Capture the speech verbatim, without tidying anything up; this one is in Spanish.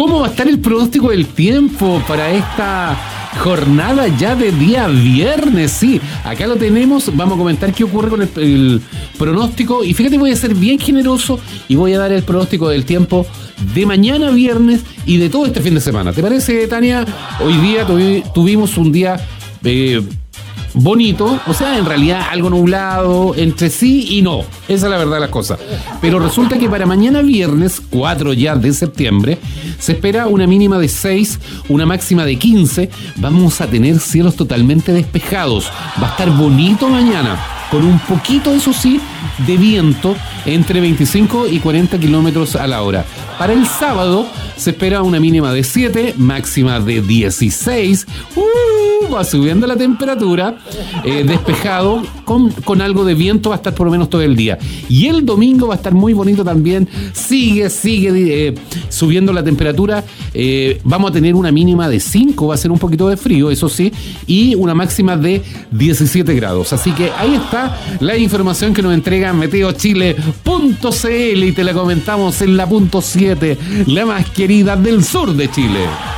¿Cómo va a estar el pronóstico del tiempo para esta jornada ya de día viernes? Sí, acá lo tenemos. Vamos a comentar qué ocurre con el, el pronóstico. Y fíjate, voy a ser bien generoso y voy a dar el pronóstico del tiempo de mañana viernes y de todo este fin de semana. ¿Te parece, Tania? Hoy día tuvi, tuvimos un día eh, bonito, o sea, en realidad algo nublado entre sí y no. Esa es la verdad de las cosas. Pero resulta que para mañana viernes, cuatro ya de septiembre, se espera una mínima de seis, una máxima de quince. Vamos a tener cielos totalmente despejados. Va a estar bonito mañana, con un poquito, eso sí, de viento entre veinticinco y cuarenta kilómetros a la hora. Para el sábado se espera una mínima de siete, máxima de dieciséis. Uh, va subiendo la temperatura, eh, despejado, con, con algo de viento, va a estar por lo menos todo el día. Y el domingo va a estar muy bonito también. Sigue, sigue eh, subiendo la temperatura. Eh, vamos a tener una mínima de cinco, va a ser un poquito de frío, eso sí, y una máxima de diecisiete grados. Así que ahí está la información que nos entrega meteo chile punto c l y te la comentamos en la punto siete, la más querida del sur de Chile.